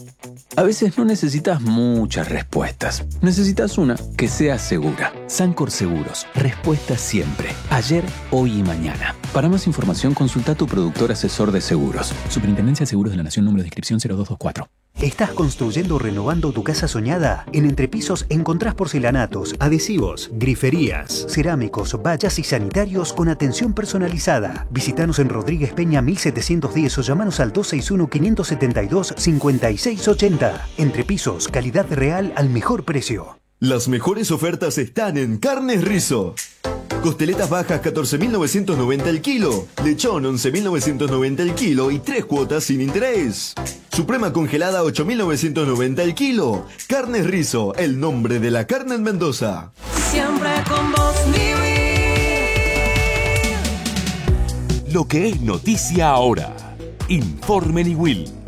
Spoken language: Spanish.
A veces no necesitas muchas respuestas. Necesitas una que sea segura. Sancor Seguros. Respuesta siempre. Ayer, hoy y mañana. Para más información, consulta a tu productor asesor de seguros. Superintendencia de Seguros de la Nación, número de inscripción 0224. ¿Estás construyendo o renovando tu casa soñada? En Entrepisos encontrás porcelanatos, adhesivos, griferías, cerámicos, vallas y sanitarios con atención personalizada. Visítanos en Rodríguez Peña 1710 o llamanos al 261-572-5680. Entrepisos, calidad real al mejor precio. Las mejores ofertas están en Carnes Rizo. Costeletas bajas 14.990 el kilo, lechón 11.990 el kilo y 3 cuotas sin interés. Suprema congelada 8.990 el kilo. Carnes Rizo, el nombre de la carne en Mendoza. Siempre con vos vivir. Lo que es noticia ahora. Informe Niwil.